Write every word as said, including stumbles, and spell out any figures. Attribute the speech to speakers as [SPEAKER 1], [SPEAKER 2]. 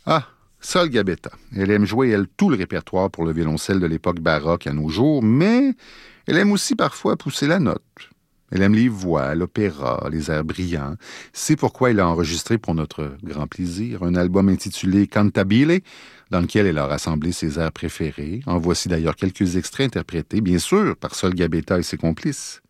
[SPEAKER 1] Ah, Sol Gabetta. Elle aime jouer, elle, tout le répertoire pour le violoncelle de l'époque baroque à nos jours, mais elle aime aussi parfois pousser la note. Elle aime les voix, l'opéra, les airs brillants. C'est pourquoi elle a enregistré pour notre grand plaisir un album intitulé Cantabile, dans lequel elle a rassemblé ses airs préférés. En voici d'ailleurs quelques extraits interprétés, bien sûr, par Sol Gabetta et ses complices.